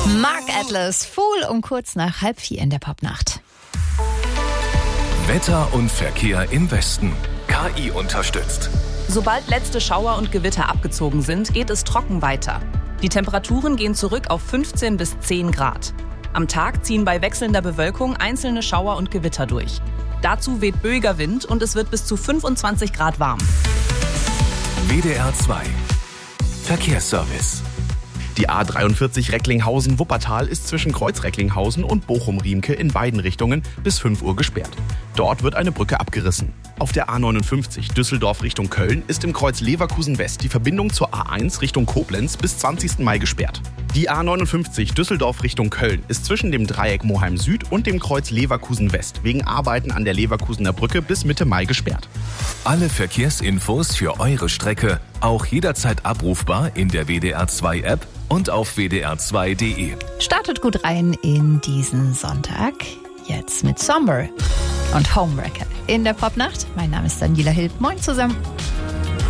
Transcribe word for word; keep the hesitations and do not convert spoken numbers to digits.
Mark Atlas, Fool um kurz nach halb vier in der Popnacht. Wetter und Verkehr im Westen. K I unterstützt. Sobald letzte Schauer und Gewitter abgezogen sind, geht es trocken weiter. Die Temperaturen gehen zurück auf fünfzehn bis zehn Grad. Am Tag ziehen bei wechselnder Bewölkung einzelne Schauer und Gewitter durch. Dazu weht böiger Wind und es wird bis zu fünfundzwanzig Grad warm. W D R zwei Verkehrsservice. Die A dreiundvierzig Recklinghausen-Wuppertal ist zwischen Kreuz-Recklinghausen und Bochum-Riemke in beiden Richtungen bis fünf Uhr gesperrt. Dort wird eine Brücke abgerissen. Auf der A neunundfünfzig Düsseldorf Richtung Köln ist im Kreuz Leverkusen West die Verbindung zur A eins Richtung Koblenz bis zwanzigsten Mai gesperrt. Die A neunundfünfzig Düsseldorf Richtung Köln ist zwischen dem Dreieck Moheim Süd und dem Kreuz Leverkusen West wegen Arbeiten an der Leverkusener Brücke bis Mitte Mai gesperrt. Alle Verkehrsinfos für eure Strecke auch jederzeit abrufbar in der W D R zwei App und auf w d r zwei punkt d e. Startet gut rein in diesen Sonntag. Jetzt mit Somber und Homewrecker in der Popnacht. Mein Name ist Daniela Hild. Moin zusammen.